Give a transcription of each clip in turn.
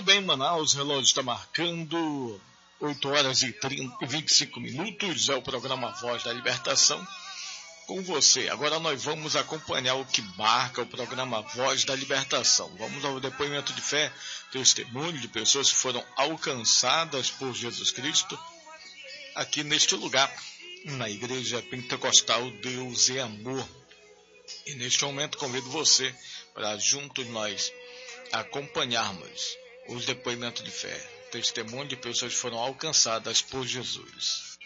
bem, Manaus, o relógio está marcando 8 horas e 25 minutos, é o programa Voz da Libertação com você. Agora nós vamos acompanhar o que marca o programa Voz da Libertação. Vamos ao depoimento de fé, testemunho de pessoas que foram alcançadas por Jesus Cristo aqui neste lugar, na Igreja Pentecostal Deus é Amor. E neste momento convido você para juntos nós acompanharmos os depoimentos de fé, testemunho de pessoas que foram alcançadas por Jesus.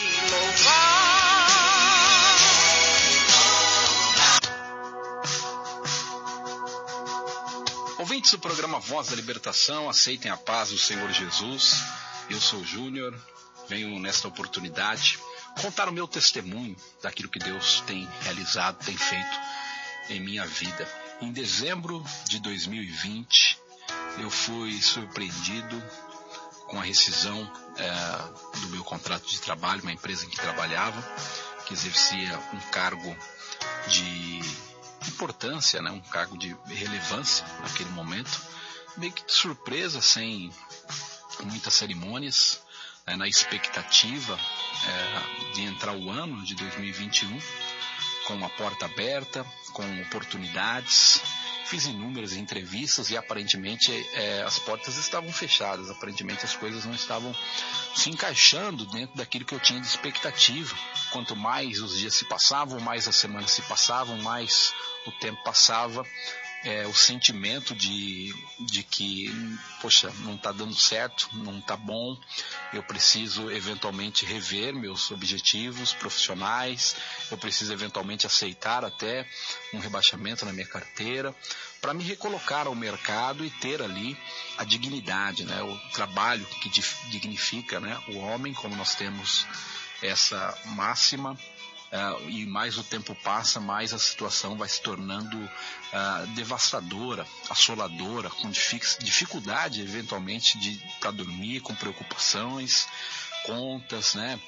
Ouvintes do programa Voz da Libertação, aceitem a paz do Senhor Jesus. Eu sou o Júnior, venho nesta oportunidade contar o meu testemunho daquilo que Deus tem realizado, tem feito em minha vida. Em dezembro de 2020, eu fui surpreendido com a rescisão do meu contrato de trabalho, uma empresa em que trabalhava, que exercia um cargo de importância, né, um cargo de relevância naquele momento, meio que de surpresa, sem muitas cerimônias, na expectativa de entrar o ano de 2021 com uma porta aberta, com oportunidades. Fiz inúmeras entrevistas e aparentemente as portas estavam fechadas, aparentemente as coisas não estavam se encaixando dentro daquilo que eu tinha de expectativa. Quanto mais os dias se passavam, mais as semanas se passavam, mais o tempo passava, o sentimento de que, poxa, não está dando certo, não está bom, eu preciso eventualmente rever meus objetivos profissionais, eu preciso eventualmente aceitar até um rebaixamento na minha carteira, para me recolocar ao mercado e ter ali a dignidade, né? O trabalho que dignifica, né, o homem, como nós temos essa máxima. E mais o tempo passa, mais a situação vai se tornando devastadora, assoladora, com dificuldade eventualmente para dormir, com preocupações, contas, né,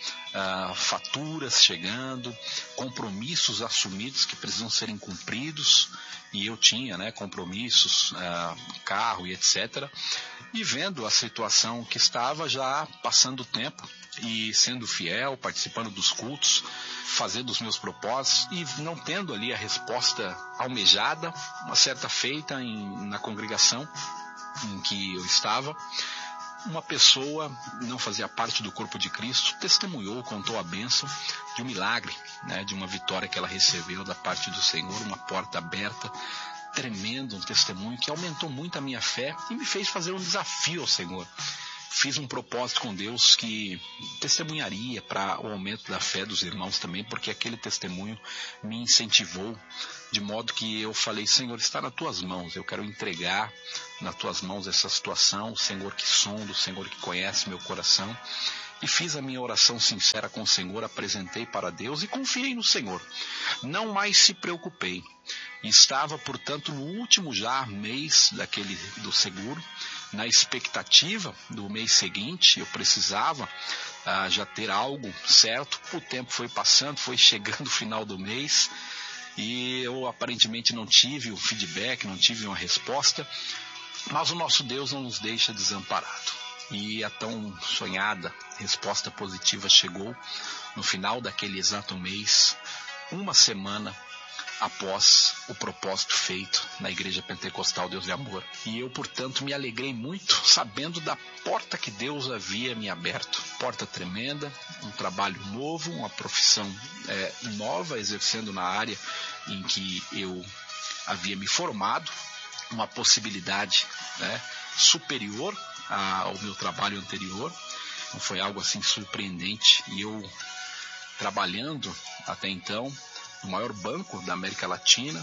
faturas chegando, compromissos assumidos que precisam serem cumpridos, e eu tinha, né, compromissos, carro e etc. E vendo a situação que estava, já passando o tempo e sendo fiel, participando dos cultos, fazendo os meus propósitos e não tendo ali a resposta almejada, uma certa feita na congregação em que eu estava, uma pessoa não fazia parte do corpo de Cristo, testemunhou, contou a bênção de um milagre, né, de uma vitória que ela recebeu da parte do Senhor, uma porta aberta, tremendo, um testemunho que aumentou muito a minha fé e me fez fazer um desafio ao Senhor. Fiz um propósito com Deus que testemunharia para o aumento da fé dos irmãos também, porque aquele testemunho me incentivou, de modo que eu falei: Senhor, está nas tuas mãos, eu quero entregar nas tuas mãos essa situação, o Senhor que sonda, o Senhor que conhece meu coração. E fiz a minha oração sincera com o Senhor, apresentei para Deus e confiei no Senhor. Não mais se preocupei. Estava, portanto, no último já mês do seguro, na expectativa do mês seguinte. Eu precisava já ter algo certo. O tempo foi passando, foi chegando o final do mês e eu aparentemente não tive um feedback, não tive uma resposta, mas o nosso Deus não nos deixa desamparado. E a tão sonhada resposta positiva chegou no final daquele exato mês, uma semana após o propósito feito na Igreja Pentecostal Deus de Amor. E eu, portanto, me alegrei muito sabendo da porta que Deus havia me aberto. Porta tremenda, um trabalho novo, uma profissão nova, exercendo na área em que eu havia me formado, uma possibilidade, né, superior ao meu trabalho anterior. Não foi algo assim surpreendente, e eu trabalhando até então no maior banco da América Latina,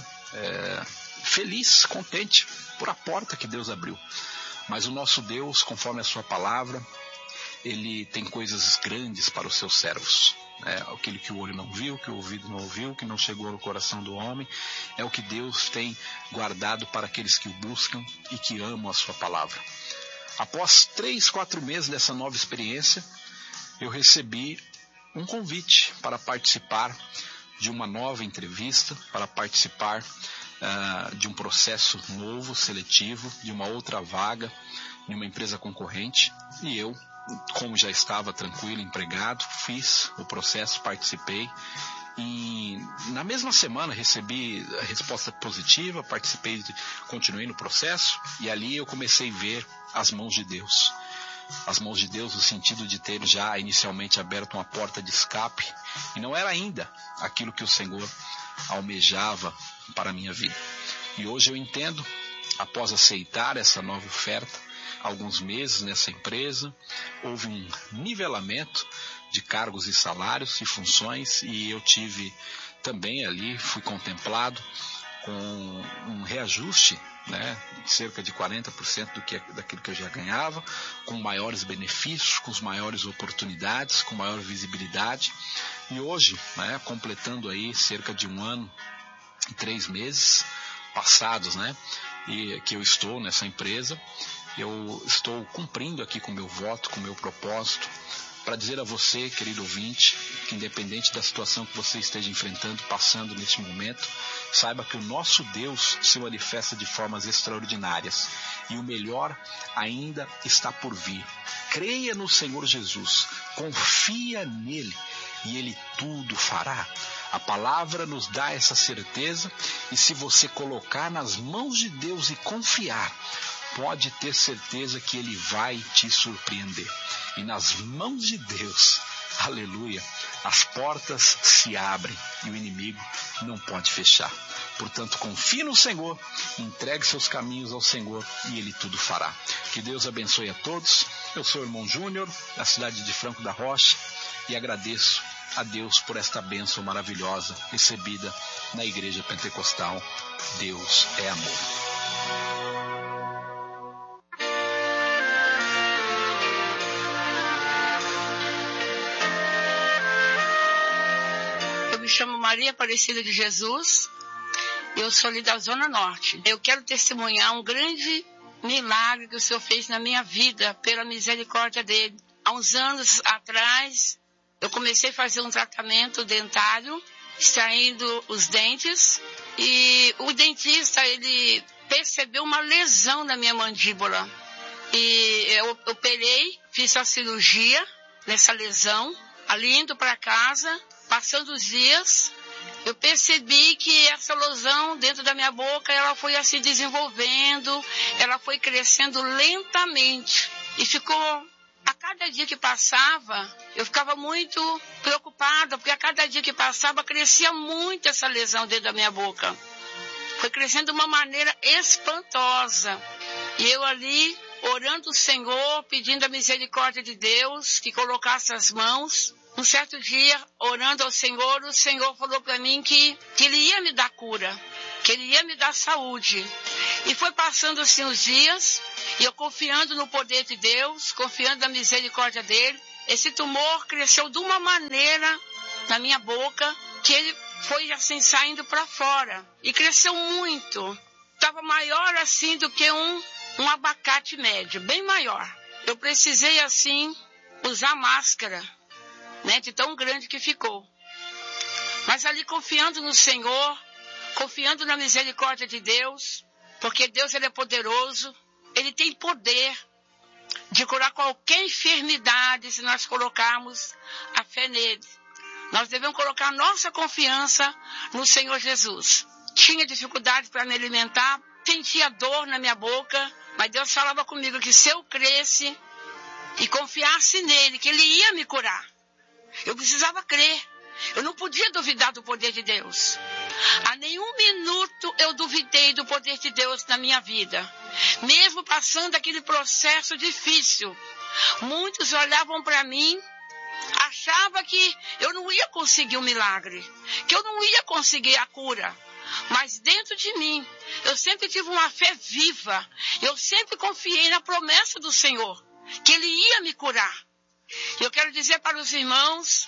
feliz, contente por a porta que Deus abriu. Mas o nosso Deus, conforme a sua palavra, ele tem coisas grandes para os seus servos. Aquilo que o olho não viu, que o ouvido não ouviu, que não chegou no coração do homem, é o que Deus tem guardado para aqueles que o buscam e que amam a sua palavra. Após 3-4 meses dessa nova experiência, eu recebi um convite para participar de uma nova entrevista, para participar de um processo novo, seletivo, de uma outra vaga em uma empresa concorrente, e eu, como já estava tranquilo, empregado, fiz o processo, participei, e na mesma semana recebi a resposta positiva, continuei no processo, e ali eu comecei a ver as mãos de Deus. As mãos de Deus no sentido de ter já inicialmente aberto uma porta de escape, e não era ainda aquilo que o Senhor almejava para a minha vida. E hoje eu entendo, após aceitar essa nova oferta, alguns meses nessa empresa, houve um nivelamento de cargos e salários e funções, e eu tive também ali, fui contemplado com um reajuste, né, cerca de 40% daquilo que eu já ganhava, com maiores benefícios, com maiores oportunidades, com maior visibilidade. E hoje, né, completando aí cerca de 1 ano e 3 meses passados, né, e que eu estou nessa empresa, eu estou cumprindo aqui com o meu voto, com o meu propósito, para dizer a você, querido ouvinte, que independente da situação que você esteja enfrentando, passando neste momento, saiba que o nosso Deus se manifesta de formas extraordinárias, e o melhor ainda está por vir. Creia no Senhor Jesus, confia nele, e ele tudo fará. A palavra nos dá essa certeza, e se você colocar nas mãos de Deus e confiar, pode ter certeza que ele vai te surpreender. E nas mãos de Deus, aleluia, as portas se abrem e o inimigo não pode fechar. Portanto, confie no Senhor, entregue seus caminhos ao Senhor e ele tudo fará. Que Deus abençoe a todos. Eu sou o irmão Júnior, da cidade de Franco da Rocha, e agradeço a Deus por esta bênção maravilhosa recebida na Igreja Pentecostal. Deus é amor. Me chamo Maria Aparecida de Jesus, eu sou ali da Zona Norte. Eu quero testemunhar um grande milagre que o Senhor fez na minha vida, pela misericórdia dele. Há uns anos atrás, eu comecei a fazer um tratamento dentário, extraindo os dentes, e o dentista, ele percebeu uma lesão na minha mandíbula. E eu operei, fiz a cirurgia nessa lesão, ali indo para casa. Passando os dias, eu percebi que essa lesão dentro da minha boca, ela foi assim desenvolvendo, ela foi crescendo lentamente. E ficou, a cada dia que passava, eu ficava muito preocupada, porque a cada dia que passava, crescia muito essa lesão dentro da minha boca. Foi crescendo de uma maneira espantosa. E eu ali, orando o Senhor, pedindo a misericórdia de Deus, que colocasse as mãos. Um certo dia, orando ao Senhor, o Senhor falou para mim que Ele ia me dar cura, que Ele ia me dar saúde. E foi passando assim os dias, e eu confiando no poder de Deus, confiando na misericórdia dEle, esse tumor cresceu de uma maneira na minha boca, que ele foi assim saindo para fora. E cresceu muito. Estava maior assim do que um abacate médio, bem maior. Eu precisei assim usar máscara, né, de tão grande que ficou. Mas ali confiando no Senhor, confiando na misericórdia de Deus, porque Deus ele é poderoso, Ele tem poder de curar qualquer enfermidade se nós colocarmos a fé nele. Nós devemos colocar nossa confiança no Senhor Jesus. Tinha dificuldade para me alimentar, sentia dor na minha boca, mas Deus falava comigo que se eu cresce e confiasse nele, que Ele ia me curar. Eu precisava crer. Eu não podia duvidar do poder de Deus. A nenhum minuto eu duvidei do poder de Deus na minha vida. Mesmo passando aquele processo difícil. Muitos olhavam para mim, achavam que eu não ia conseguir um milagre, que eu não ia conseguir a cura. Mas dentro de mim, eu sempre tive uma fé viva. Eu sempre confiei na promessa do Senhor, que Ele ia me curar. Eu quero dizer para os irmãos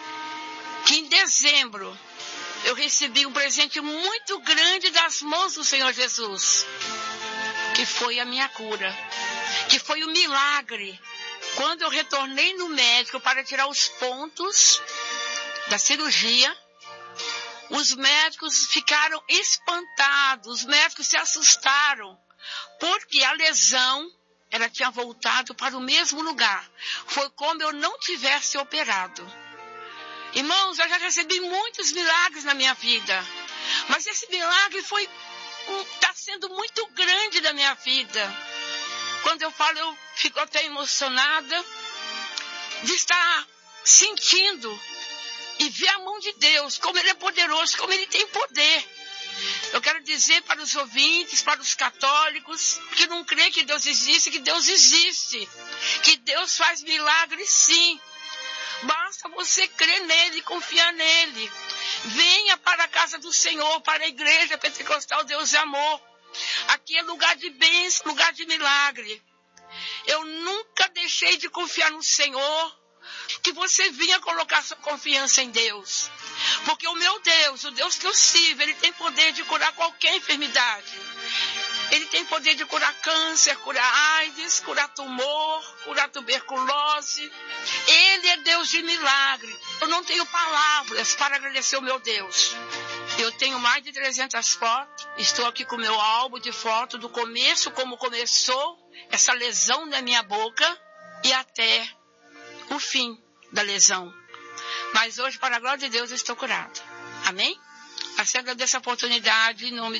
que em dezembro eu recebi um presente muito grande das mãos do Senhor Jesus, que foi a minha cura, que foi o milagre. Quando eu retornei no médico para tirar os pontos da cirurgia, Os médicos ficaram espantados, os médicos se assustaram, porque a lesão, ela tinha voltado para o mesmo lugar. Foi como eu não tivesse operado. Irmãos, eu já recebi muitos milagres na minha vida, mas esse milagre está sendo muito grande na minha vida. Quando eu falo, eu fico até emocionada de estar sentindo e ver a mão de Deus, como Ele é poderoso, como Ele tem poder. Eu quero dizer para os ouvintes, para os católicos, que não creem que Deus existe, que Deus faz milagres sim. Basta você crer nele, confiar nele. Venha para a casa do Senhor, para a igreja pentecostal Deus é Amor. Aqui é lugar de bênção, lugar de milagre. Eu nunca deixei de confiar no Senhor. Que você venha colocar sua confiança em Deus. Porque o meu Deus, o Deus que eu sirvo, Ele tem poder de curar qualquer enfermidade. Ele tem poder de curar câncer, curar AIDS, curar tumor, curar tuberculose. Ele é Deus de milagre. Eu não tenho palavras para agradecer o meu Deus. Eu tenho mais de 300 fotos. Estou aqui com o meu álbum de fotos do começo, como começou essa lesão na minha boca e até o fim da lesão. Mas hoje, para a glória de Deus, eu estou curado. Amém? Assim agradeço a oportunidade em nome